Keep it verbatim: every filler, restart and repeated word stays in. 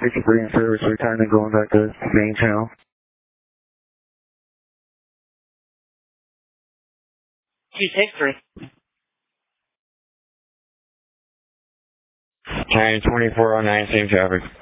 sixty-three in service, returning, going back to main channel. two six three. China twenty-four oh nine, same traffic.